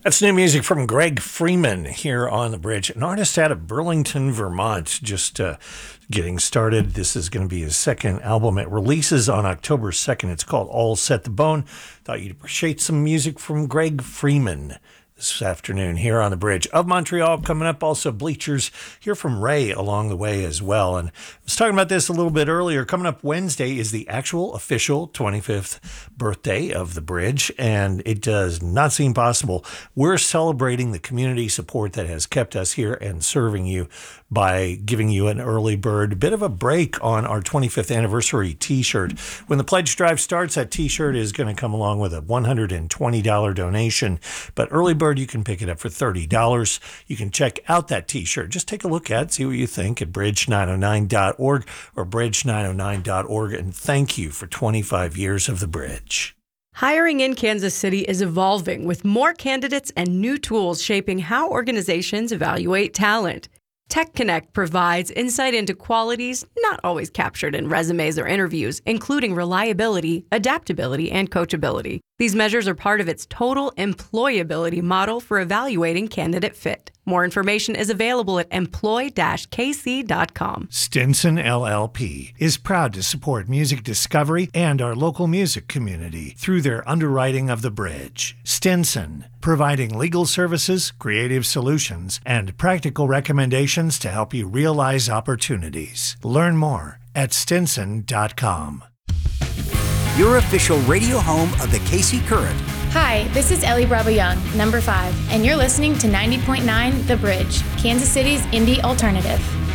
That's new music from Greg Freeman here on the bridge, an artist out of Burlington, Vermont, just getting started. This is going to be his second album. It releases on October 2nd. It's called All Set the Bone. Thought you'd appreciate some music from Greg Freeman this afternoon here on the bridge of Montreal. Coming up, also Bleachers. Hear from Ray along the way as well. And I was talking about this a little bit earlier. Coming up Wednesday is the actual official 25th birthday of the bridge, and it does not seem possible. We're celebrating the community support that has kept us here and serving you by giving you an early bird, bit of a break on our 25th anniversary t-shirt. When the pledge drive starts, that t-shirt is going to come along with a $120 donation, but early bird, you can pick it up for $30. You can check out that t-shirt. Just take a look at it, see what you think at bridge909.org or bridge909.org, and thank you for 25 years of the bridge. Hiring in Kansas City is evolving with more candidates and new tools shaping how organizations evaluate talent. Tech Connect provides insight into qualities not always captured in resumes or interviews, including reliability, adaptability, and coachability. These measures are part of its total employability model for evaluating candidate fit. More information is available at employ-kc.com. Stinson LLP is proud to support music discovery and our local music community through their underwriting of the bridge. Stinson, providing legal services, creative solutions, and practical recommendations to help you realize opportunities. Learn more at stinson.com. Your official radio home of the KC Current. Hi, this is Ellie Bravo Young, number 5, and you're listening to 90.9 The Bridge, Kansas City's indie alternative.